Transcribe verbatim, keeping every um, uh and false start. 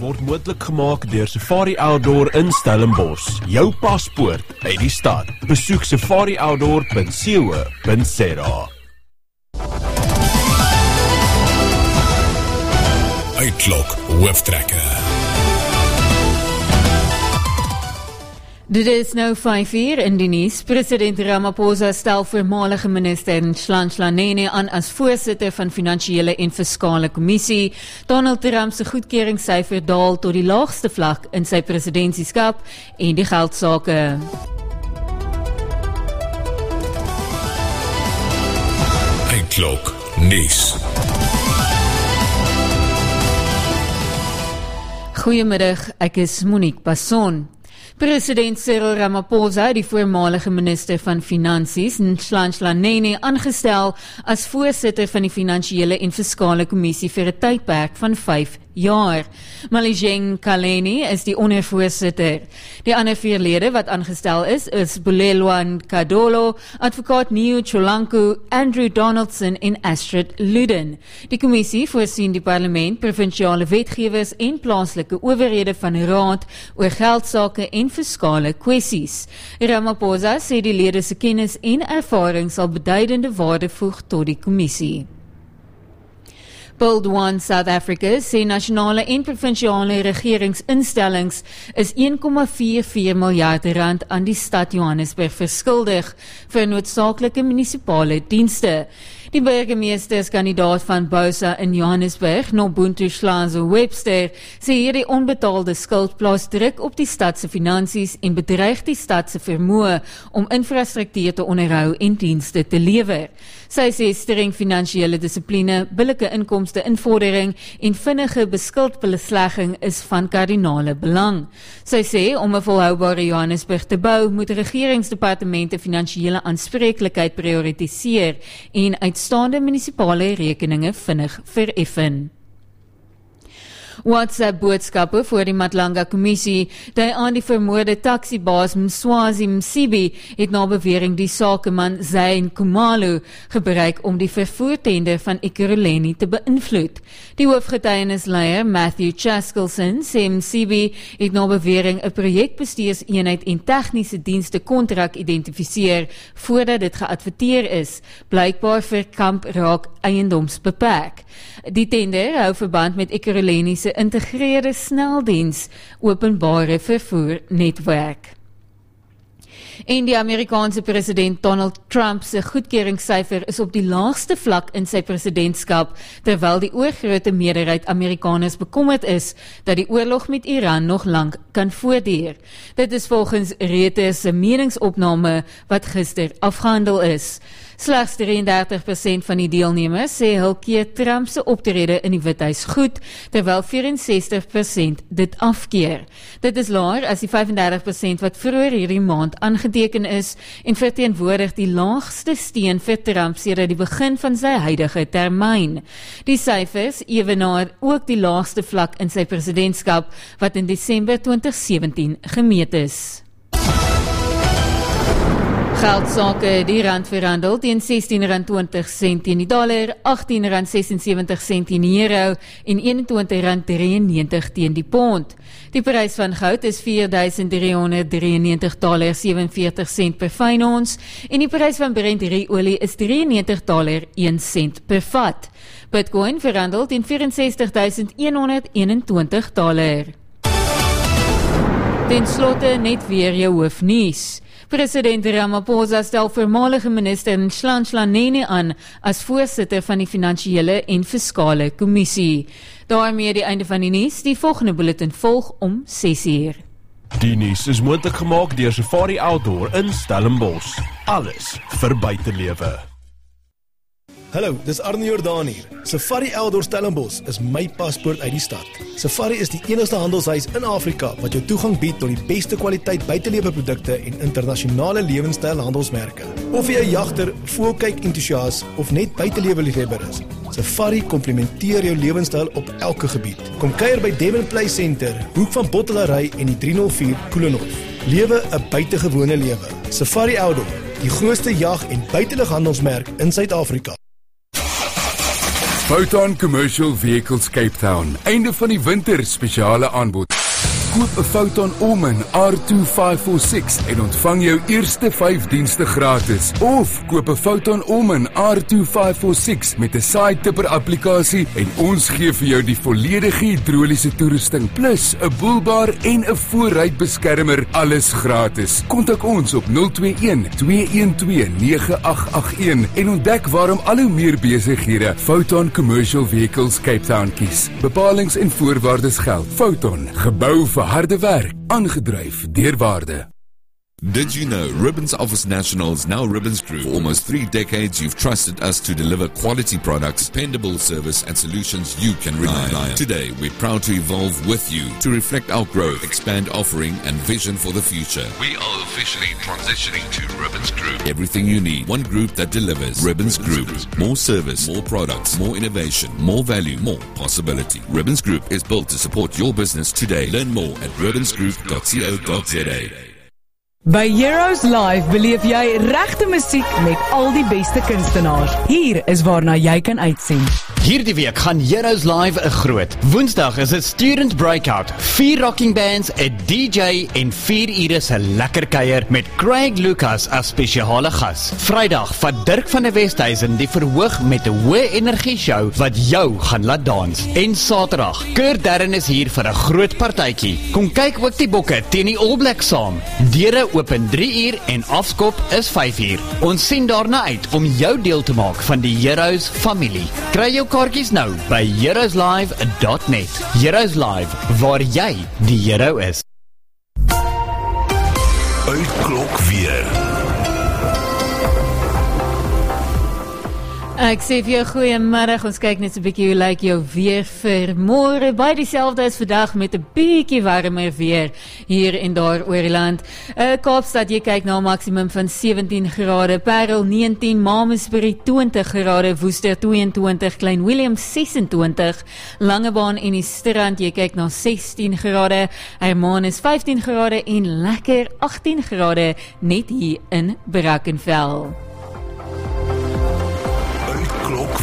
word moontlik gemaak deur Safari Outdoor in Stellenbosch. Jou paspoort uit die stad. Besoek safari outdoor punt co punt za. Uitklok hooftrekker. Dit is nou vyf uur in die nuus. President Ramaphosa stel voormalige minister Nhlanhla Nene aan as voorsitter van Finansiële en Fiskale Kommissie. Donald Trump se goedkeringssyfer daal tot die laagste vlak in sy presidentsieskap en die geldsake. Uitklok nuus. Goeiemiddag, ek is Monique Basson. President Cyril Ramaphosa, die voormalige minister van Finansies, Nhlanhla Nene, aangestel as voorsitter van die Finansiële en Fiskale Kommissie vir 'n tydperk van vyf jaar. Malejeng Kaleni is die ondervoorsitter. Die ander vier lede wat aangestel is, is Bulelwan Kadolo, advokaat Neo Cholanku, Andrew Donaldson en Astrid Luden. Die kommissie voorsien die parlement, provinsiale wetgewers en plaaslike owerhede van raad oor geldsake en fiskale kwessies. Ramaphosa sê die lede se kennis en ervaring sal beduidende waarde voeg tot die kommissie. Build One South Africa sê nasionale en provinsiale regeringsinstellings is een komma vyf vier miljard rand aan die stad Johannesburg verskuldig vir noodsaaklike munisipale dienste. Die burgemeesterskandidaat van Bosa in Johannesburg, Nobuntu Hlazo Webster, sê hierdie onbetaalde skuld plaas druk op die stad se finansies en bedreig die stad se vermoë om infrastruktuur te onderhou en dienste te lewer. Sy sê streng finansiële dissipline, billike inkomste invordering en vinnige beskuldbeslegging is van kardinale belang. Sy sê om 'n volhoubare Johannesburg te bou, moet regeringsdepartemente finansiële aanspreeklikheid prioritiseer en uitstaande munisipale rekeninge vinnig vereffen. WhatsApp-boodskappe voor die Matlanga Kommissie, die aan die vermoorde taxibaas Mswazi Msibi, het na bewering die sakeman Zayn Khumalo gebruik om die vervoertender van Ekurhuleni te beïnvloed. Die hoofgetuienisleier Matthew Chaskelson sê Msibi het na bewering 'n projekbestuurseenheid en tegniese dienste kontrak identifiseer voordat dit geadverteer is, blykbaar vir kamp raak eiendomsbeperk. Die tender hou verband met Ekurhuleni se integreerde sneldiens openbare vervoer netwerk. En die Amerikaanse president Donald Trump se goedkeringssyfer is op die laagste vlak in sy presidentskap, terwyl die oorgrote meerderheid Amerikaners bekommerd is dat die oorlog met Iran nog lank kan voortduur. Dit is volgens Reuters se meningsopname wat gister afgehandel is. Slegs drieëndertig persent van die deelnemers sê hul keer Trump se optrede in die Withuis goed, terwyl vyf-en-sestig persent dit afkeer. Dit is laer as die vyf en dertig persent wat vroeër hierdie maand aangeteken is en verteenwoordig die laagste steun vir Trump sedert die begin van sy huidige termyn. Die syfers ewenaar ook die laagste vlak in sy presidentskap wat in Desember twintig sewentien gemeet is. Geldsake, die rand verhandel teen sestien rand twintig sent teen die dollar, agttien rand sesensewenttig sent teen die euro en eenentwintig rand drieënnegentig teen die pond. Die prys van goud is vier duisend driehonderd drieënnegentig dollar sewenveertig sent per fyn ons en die prys van Brent olie is drieënnegentig dollar een sent per vat. Bitcoin verhandel teen vierensestig duisend honderd eenentwintig dollar. Ten slotte net weer jou hoofnuus. President Ramaphosa stel voormalige minister Nhlanhla Nene aan as voorsitter van die Finansiële en Fiskale Kommissie. Daarmee die einde van die nuus, die volgende bulletin volg om ses uur. Die nuus is moontlik gemaak deur Safari Outdoor in Stellenbosch. Alles vir buitelewe. Hallo, dis Arnie Jordaan hier. Safari Outdoor Stellenbosch is my paspoort uit die stad. Safari is die enigste handelshuis in Afrika wat jou toegang bied tot die beste kwaliteit buiteleweprodukte en internasionale lewenstyl handelsmerke. Of jy 'n jagter, voelkyk entoesias of net buiteleweliefhebber is, Safari komplementeer jou lewenstyl op elke gebied. Kom kuier by Devon Play Center, hoek van Bottelary en die drie nul vier Koelenhof. Lewe 'n buitengewone lewe. Safari Outdoor, die grootste jag- en buitelughandelsmerk in Suid-Afrika. Foton Commercial Vehicles Cape Town. Einde van die winter spesiale aanbod. Koop 'n Foton Omen R two five four six en ontvang jou eerste vyf dienste gratis. Of koop 'n Foton Omen R two five four six met 'n side tipper applikasie en ons gee vir jou die volledige hidroliese toerusting plus 'n boelbar en 'n voorruitbeskermer, alles gratis. Kontak ons op nul twee een twee een twee nege agt agt een en ontdek waarom al hoe meer besighede Foton Commercial Vehicles Cape Town kies. Bepalings en voorwaardes geld. Foton, gebou vir harde werk, aangedryf deur waarde. Did you know Ribbons Office Nationals, now Ribbons Group? For almost three decades, you've trusted us to deliver quality products, dependable service, and solutions you can rely on. Today, we're proud to evolve with you to reflect our growth, expand offering, and vision for the future. We are officially transitioning to Ribbons Group. Everything you need, one group that delivers. Ribbons Group. More service, more products, more innovation, more value, more possibility. Ribbons Group is built to support your business today. Learn more at ribbons group dot co dot za. By Heroes Live beleef jy regte musiek met al die beste kunstenaars. Hier is waarna jy kan uitsien. Hierdie week gaan Heroes Live 'n groot. Woensdag is dit Student Breakout, vier rocking bands, 'n D J en vier ure se lekker kuier met Craig Lucas as spesiale gas. Vrydag vat Dirk van der Westhuizen die verhoog met 'n hoë energie show wat jou gaan laat dans. En Saterdag, Kurt Darren is hier vir 'n groot partytjie. Kom kyk ook die bokke teen die All Blacks saam. Deure open drie uur en afskop is vyf uur. Ons sien daarna uit om jou deel te maak van die Heroes familie. Kry jou kaartjies nou by heroes live dot net. Heroes Live, waar jy die hero is. Uitklok weer. Ek sê vir jou goeiemiddag, ons kyk net so 'n bietjie hoe lyk jou weer vir môre, baie dieselfde as vandag met 'n bietjie warmer weer hier en daar oor die land. Uh, Kaapstad, jy kyk na 'n maksimum van sewentien grade, Parel negentien, Mamasbury twintig grade, Woester twee en twintig, Klein Willem ses en twintig, Langebaan en die Strand, jy kyk na sestien grade, Hermanus vyftien grade en Lekker agttien grade net hier in Brackenfell.